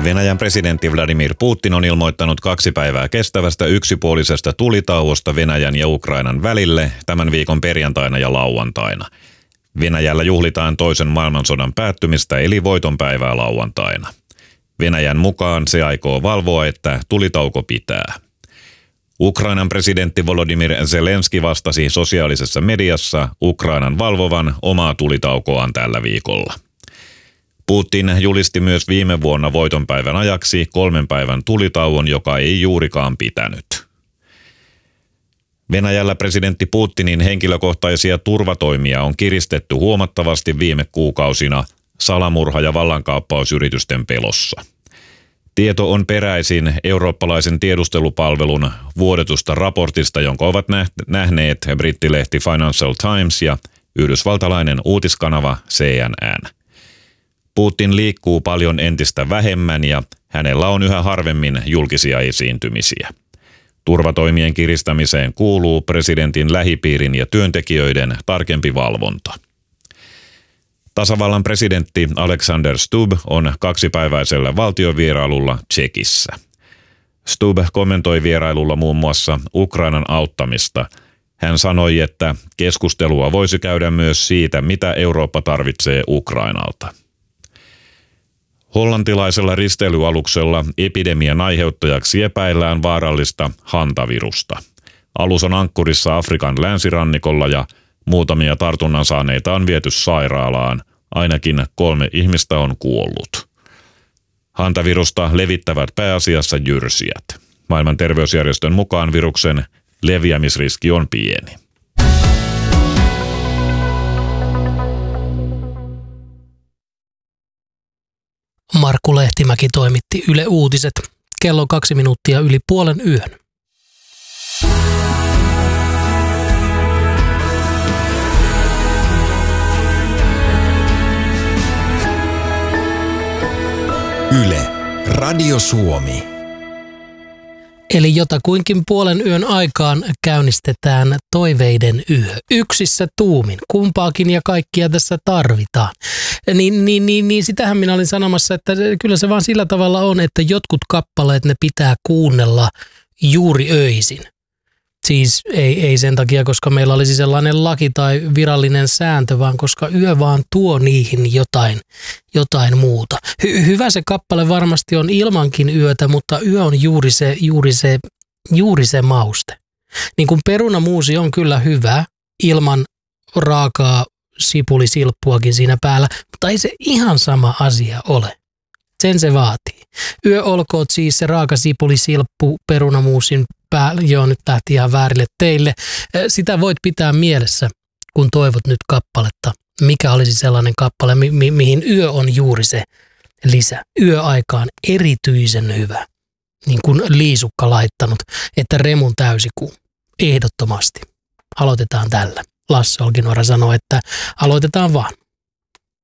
Venäjän presidentti Vladimir Putin on ilmoittanut 2 päivää kestävästä yksipuolisesta tulitauosta Venäjän ja Ukrainan välille tämän viikon perjantaina ja lauantaina. Venäjällä juhlitaan toisen maailmansodan päättymistä eli voitonpäivää lauantaina. Venäjän mukaan se aikoo valvoa, että tulitauko pitää. Ukrainan presidentti Volodymyr Zelenski vastasi sosiaalisessa mediassa Ukrainan valvovan omaa tulitaukoaan tällä viikolla. Putin julisti myös viime vuonna voitonpäivän ajaksi 3 päivän tulitauon, joka ei juurikaan pitänyt. Venäjällä presidentti Putinin henkilökohtaisia turvatoimia on kiristetty huomattavasti viime kuukausina salamurha- ja vallankaappausyritysten pelossa. Tieto on peräisin eurooppalaisen tiedustelupalvelun vuodetusta raportista, jonka ovat nähneet brittilehti Financial Times ja yhdysvaltalainen uutiskanava CNN. Putin liikkuu paljon entistä vähemmän ja hänellä on yhä harvemmin julkisia esiintymisiä. Turvatoimien kiristämiseen kuuluu presidentin lähipiirin ja työntekijöiden tarkempi valvonta. Tasavallan presidentti Alexander Stubb on 2-päiväisellä valtiovierailulla Tšekissä. Stubb kommentoi vierailulla muun muassa Ukrainan auttamista. Hän sanoi, että keskustelua voisi käydä myös siitä, mitä Eurooppa tarvitsee Ukrainalta. Hollantilaisella risteilyaluksella epidemian aiheuttajaksi epäillään vaarallista hantavirusta. Alus on ankkurissa Afrikan länsirannikolla ja muutamia tartunnan saaneita on viety sairaalaan. Ainakin 3 ihmistä on kuollut. Hantavirusta levittävät pääasiassa jyrsijät. Maailman terveysjärjestön mukaan viruksen leviämisriski on pieni. Markku Lehtimäki toimitti Yle Uutiset. Kello 2 minuuttia yli 00:30. Yle, Radio Suomi. Eli jotakuinkin 00:30 aikaan käynnistetään toiveiden yö. Yksissä tuumin. Kumpaakin ja kaikkia tässä tarvitaan. Niin sitähän minä olin sanomassa, että kyllä se vaan sillä tavalla on, että jotkut kappaleet ne pitää kuunnella juuri öisin. Siis ei sen takia, koska meillä olisi sellainen laki tai virallinen sääntö, vaan koska yö vaan tuo niihin jotain muuta. Hyvä se kappale varmasti on ilmankin yötä, mutta yö on juuri se mauste. Niin kuin perunamuusi on kyllä hyvä ilman raakaa sipulisilppuakin siinä päällä, mutta ei se ihan sama asia ole. Sen se vaatii. Yö olkoot siis se raaka sipulisilppu perunamuusin päällä. Joo, nyt lähti ihan väärille teille. Sitä voit pitää mielessä, kun toivot nyt kappaletta. Mikä olisi sellainen kappale, mihin yö on juuri se lisä. Yöaikaan erityisen hyvä. Niin kuin Liisukka laittanut, että Remun täysikuu. Ehdottomasti. Aloitetaan tällä. Lasse Olkinuora sanoi, että aloitetaan vaan.